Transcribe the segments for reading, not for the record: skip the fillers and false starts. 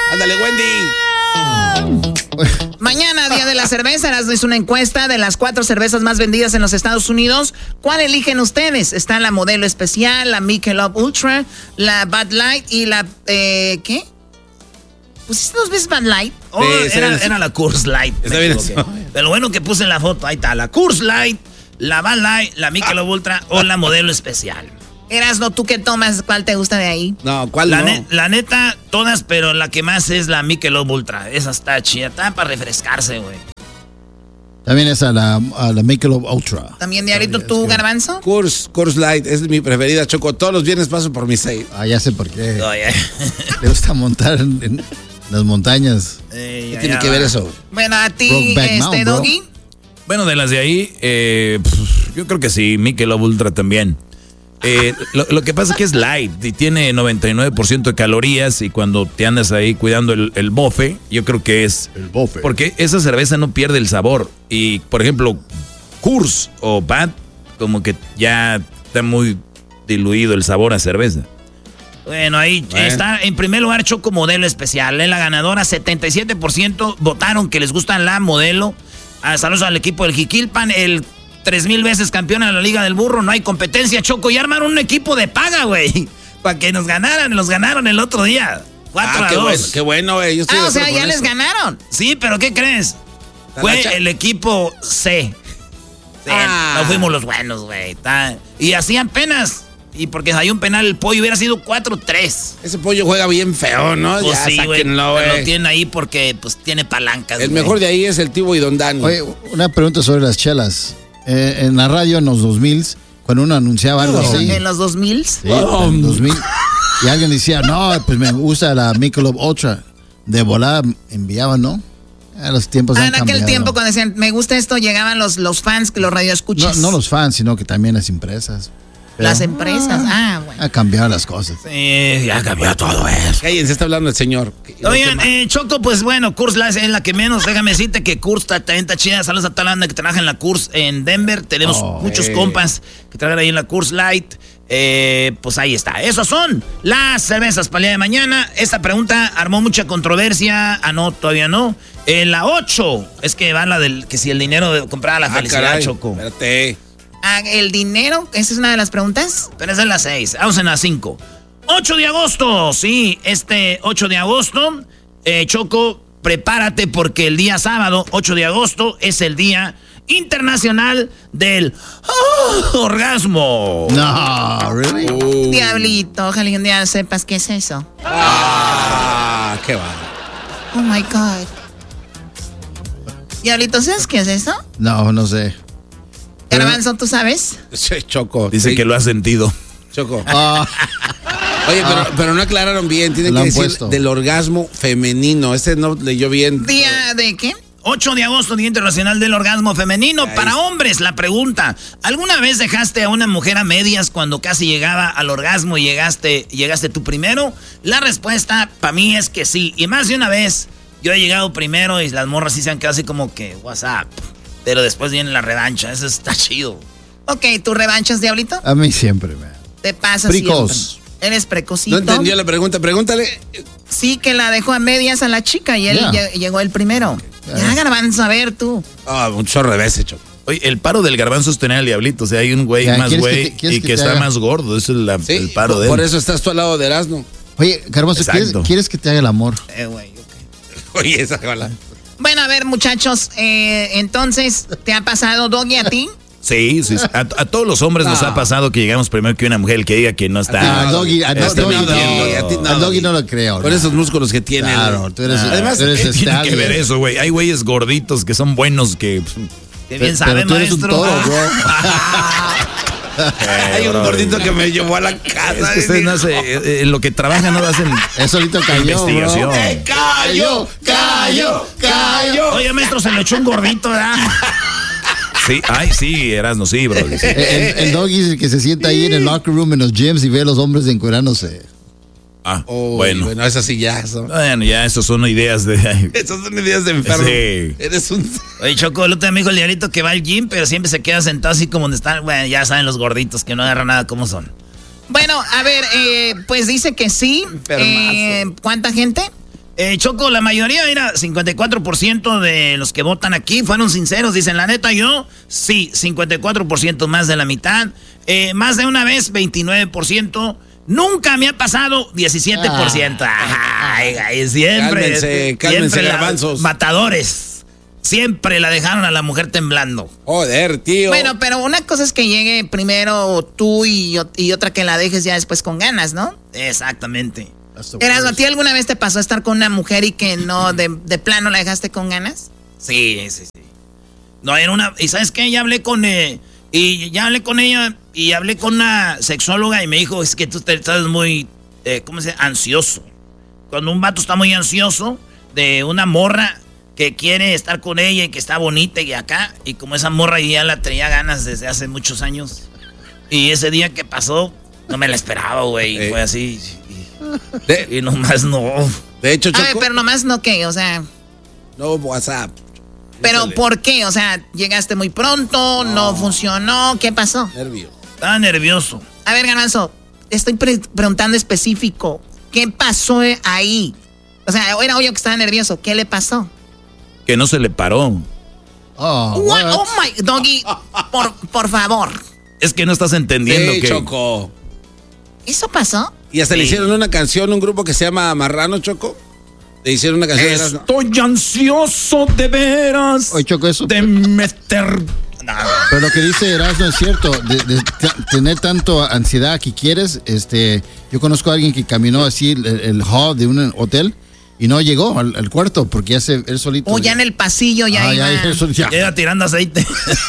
Ándale, Wendy. Mañana, día de la cerveza, es una encuesta de las 4 cervezas más vendidas en los Estados Unidos. ¿Cuál eligen ustedes? Está la Modelo Especial, la Michelob Ultra, la Bud Light y la... ¿qué? ¿Pusiste 2 veces Bud Light? Oh, sí, era la Coors Light. Está bien eso. Pero lo bueno que puse en la foto, ahí está, la Coors Light, la Bud Light, la Michelob Ultra o la Modelo Especial. Erasno, ¿tú qué tomas? ¿Cuál te gusta de ahí? No, ¿cuál no? La neta, todas, pero la que más es la Michelob Ultra. Esa está chida, está para refrescarse, güey. También esa, la Michelob Ultra. ¿También, Diablito, tú, Garbanzo? Coors Light, es mi preferida, Choco. Todos los viernes paso por mi 6. Ah, ya sé por qué. Oh, yeah. Le gusta montar en las montañas. ¿Qué tiene que ver eso? Bueno, a ti, Doggy. Bueno, de las de ahí, yo creo que sí, Michelob Ultra también. Lo que pasa es que es light y tiene 99% de calorías y cuando te andas ahí cuidando el bofe, yo creo que es... El bofe. Porque esa cerveza no pierde el sabor. Y, por ejemplo, Coors o Bud, como que ya está muy diluido el sabor a cerveza. Bueno, ahí está en primer lugar Choco Modelo Especial. Es la ganadora, 77% votaron que les gusta la Modelo. Saludos al equipo del Jiquilpan, el 3000 veces campeón en la Liga del Burro. No hay competencia, Choco. Ya armaron un equipo de paga, güey. Para que nos ganaran. Los ganaron el otro día. 4-2. Qué bueno, güey. O sea, ya les ganaron. Sí, pero ¿qué crees? Fue el equipo C. Sí, no fuimos los buenos, güey. Y hacían penas. Y porque hay un penal, el Pollo hubiera sido 4-3. Ese Pollo juega bien feo, ¿no? Pues ya, sí, güey. Lo güey. tienen ahí porque pues tiene palancas. El mejor de ahí es el Tibo y Don Dani. Oye, una pregunta sobre las chelas. En la radio en los 2000s, cuando uno anunciaba algo así. ¿En los 2000s? Sí, en 2000. Y alguien decía, no, pues me gusta la Michelob Ultra. De volada enviaban, ¿no? A los tiempos han cambiado. En aquel tiempo cuando decían, me gusta esto, llegaban los fans, los radioescuchas. No los fans, sino que también las empresas. Pero, las empresas, bueno. Ha cambiado las cosas. Sí, ya ha cambiado todo eso. Cállense, está hablando el señor. Oigan, Choco, pues bueno, Coors es la que menos. Déjame decirte que Coors también está chida. Saludos a toda la banda que trabaja en la Coors en Denver. Tenemos muchos compas que trabajan ahí en la Coors Light. Pues ahí está. Esas son las cervezas para el día de mañana. Esta pregunta armó mucha controversia. No, todavía no. La 8 es que va la del que si el dinero de comprar la felicidad, caray, Choco. Espérate. El dinero, esa es una de las preguntas. Pero esa es la 6. Vamos en la 5. 8 de agosto. Sí, 8 de agosto. Choco, prepárate porque el día sábado, 8 de agosto, es el día internacional del orgasmo. No, really? Diablito, ojalá un día sepas qué es eso. Qué va. Oh my God. Diablito, ¿sabes qué es eso? No sé. Garbanzo, ¿tú sabes? Choco. Dice que lo ha sentido. Choco. Oye, pero no aclararon bien. Tiene que decir del orgasmo femenino. Ese no leyó bien. ¿Día de qué? 8 de agosto, Día Internacional del Orgasmo Femenino. Ay. Para hombres, la pregunta. ¿Alguna vez dejaste a una mujer a medias cuando casi llegaba al orgasmo y llegaste tú primero? La respuesta para mí es que sí. Y más de una vez yo he llegado primero y las morras sí se han quedado así como que WhatsApp. Pero después viene la revancha. Eso está chido. Ok, ¿tú revanchas, Diablito? A mí siempre, man. Te pasa Precoz. siempre. Eres precocito. No entendió la pregunta. Pregúntale. Sí, que la dejó a medias a la chica y él llegó el primero. Ya, Garbanzo, a ver tú. Un chorro de veces, Choco. Oye, el paro del garbanzo es tener al diablito. O sea, hay un güey más güey y que está más gordo. Eso es el paro de él. Por eso estás tú al lado de Erasmo. Oye, Garbanzo, ¿quieres que te haga el amor? Güey, Oye, esa bala. Bueno, a ver, muchachos, entonces, ¿te ha pasado, Doggy, a ti? Sí. A todos los hombres nos ha pasado que llegamos primero que una mujer, el que diga que no está. A Doggy no lo creo. Con esos músculos que tiene. Claro, tú eres. Además, ¿qué tiene que ver eso, güey? Hay güeyes gorditos que son buenos que. Qué bien sabe, pero tú eres maestro. un toro, bro. Hay un gordito que me llevó a la casa. Es que ustedes no hacen, en lo que trabajan no hacen. Eso ahorita cayó, investigación. Cayó. Oye, maestro, se le echó un gordito, ¿verdad? Sí, Erasmo, sí, bro. Sí. El Doggy es el que se sienta ahí en el locker room, en los gyms y ve a los hombres encuerándose. Bueno, esas sí ya son. Bueno, ya esas son ideas de. Esas son ideas de enfermo. Sí. Eres un. Oye, Choco, el otro amigo el diablito que va al gym, pero siempre se queda sentado así como donde están. Bueno, ya saben los gorditos que no agarran nada cómo son. Bueno, a ver, pues dice que sí. ¿Cuánta gente? Choco, la mayoría, mira, 54% de los que votan aquí fueron sinceros. Dicen, la neta, yo, sí, 54%, más de la mitad. Más de una vez, 29%. Nunca me ha pasado, 17%. Ay, siempre. Cálmense, garbanzos. Matadores. Siempre la dejaron a la mujer temblando. Joder, tío. Bueno, pero una cosa es que llegue primero tú y otra que la dejes ya después con ganas, ¿no? Exactamente. Erasmo, ¿a ti alguna vez te pasó estar con una mujer y que no, de plano la dejaste con ganas? Sí. No, era una... ¿Y sabes qué? Ya hablé con ella y hablé con una sexóloga y me dijo, es que tú estás muy, ¿cómo se dice? Ansioso. Cuando un vato está muy ansioso de una morra que quiere estar con ella y que está bonita y acá, y como esa morra ya la tenía ganas desde hace muchos años, y ese día que pasó, no me la esperaba, güey, fue así... Y nomás no. De hecho, Choco. A ver, pero nomás no, ¿qué? O sea. No, WhatsApp. ¿Pero por qué? O sea, llegaste muy pronto, no funcionó, ¿qué pasó? Estaba nervioso. A ver, Garbanzo, estoy preguntando específico. ¿Qué pasó ahí? O sea, era obvio que estaba nervioso. ¿Qué le pasó? Que no se le paró. Oh my, Doggy, por favor. Es que no estás entendiendo que... Choco. ¿Eso pasó? Y hasta le hicieron una canción, un grupo que se llama Marrano, Choco. Le hicieron una canción. Estoy ansioso de veras. Oye, Choco, eso. De meter. Pero lo que dice Erasmo es cierto. De tener tanto ansiedad que quieres. Yo conozco a alguien que caminó así el hall de un hotel y no llegó al cuarto porque ya él solito. O ya en el pasillo ya Llega tirando aceite.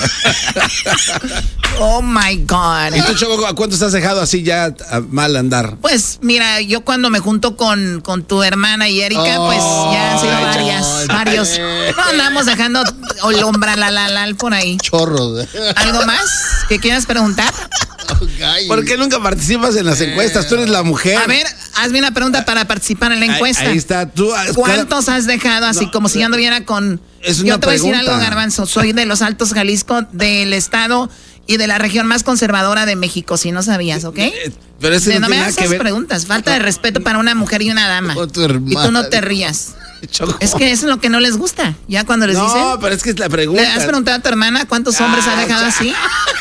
Oh my God. ¿Y tú, Choco, a cuántos has dejado así ya a mal andar? Pues mira, yo cuando me junto con tu hermana y Erika, pues ya han sido varios. No andamos dejando lal por ahí. Chorros. ¿Algo más que quieras preguntar? ¿Por qué nunca participas en las encuestas? Tú eres la mujer. A ver, hazme una pregunta para participar en la encuesta. Ahí está. Tú, ¿cuántos has dejado así como si yo anduviera con... Es una yo te voy a decir pregunta. algo, Garbanzo. Soy de los Altos Jalisco, del estado y de la región más conservadora de México, si no sabías, ¿ok? Pero eso no me hagas esas preguntas. Falta de respeto para una mujer y una dama. Y tú no te rías. Choco. Es que eso es lo que no les gusta. Ya cuando les dicen... No, pero es que es la pregunta. ¿Le has preguntado a tu hermana cuántos hombres ha dejado así?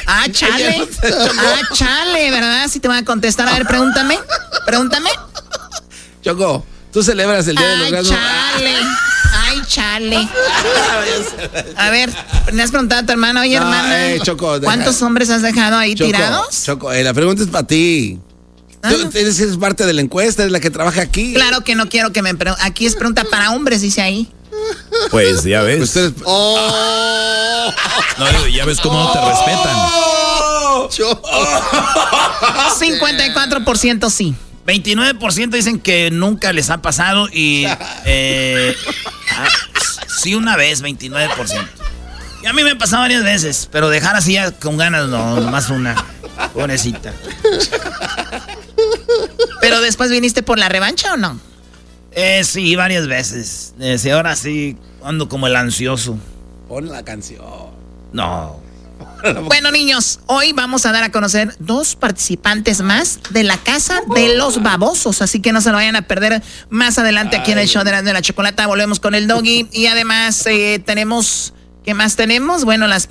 Chale, ¿verdad? Si te van a contestar. A ver, pregúntame. Choco, tú celebras el día del orgasmo. Chale. A ver, ¿le has preguntado a tu hermana? Oye, hermana, Choco, ¿cuántos hombres has dejado ahí tirados? Choco, la pregunta es para ti. Tú eres parte de la encuesta, eres la que trabaja aquí. Claro que no quiero que me pregunten. Aquí es pregunta para hombres, dice ahí. Pues ya ves. Pues eres... No, ya ves cómo no te respetan. 54% sí. 29% dicen que nunca les ha pasado y sí una vez, 29%. Y a mí me ha pasado varias veces, pero dejar así ya con ganas no, nomás una. Pobrecita. ¿Pero después viniste por la revancha o no? Sí, varias veces. Sí, ahora sí ando como el ansioso. Pon la canción. No. Bueno, niños, hoy vamos a dar a conocer 2 participantes más de la Casa de los Babosos, así que no se lo vayan a perder más adelante aquí en el show de la Chocolata. Volvemos con el Doggy y además tenemos... ¿Qué más tenemos? Bueno, las